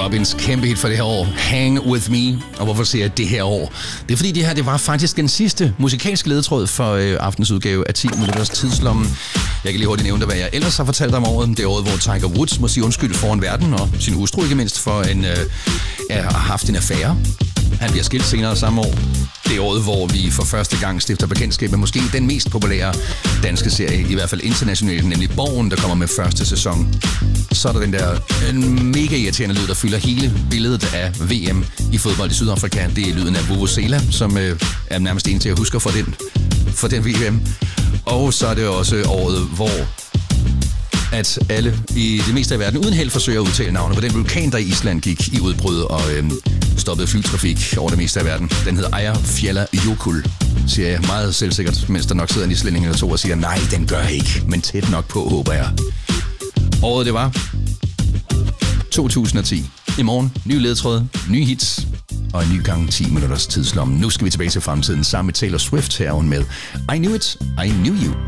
Robbins kæmpe hit for det her år, Hang With Me. Og hvorfor siger jeg det her år? Det er fordi det var faktisk den sidste musikalske ledetråd for aftens udgave af 10 minutters tidslommen. Jeg kan lige hurtigt nævne, hvad jeg ellers har fortalt om året. Det er året, hvor Tiger Woods må sige undskyld foran verden og sin hustru ikke mindst for at have haft en affære. Han bliver skilt senere samme år. Det er året, hvor vi for første gang stifter bekendtskab med måske den mest populære danske serie, i hvert fald internationalt, nemlig Borgen, der kommer med første sæson. Så er der den der mega irriterende lyd, der fylder hele billedet af VM i fodbold i Sydafrika. Det er lyden af Vuvuzela, som er nærmest en til at huske for den VM. Og så er det også året, hvor at alle i det meste af verden uden held forsøger at udtale navnet på den vulkan, der i Island gik i udbrud og stoppede flytrafik over det meste af verden. Den hedder Eyjafjallajökull, siger jeg meget selvsikkert, mens der nok sidder en islænding eller to og siger, nej, den gør ikke, men tæt nok på, håber jeg. Året det var 2010. I morgen, ny ledetråd, nye hits og en ny gang 10 minutters tidslomme. Nu skal vi tilbage til fremtiden sammen med Taylor Swift her med I Knew It, I Knew You.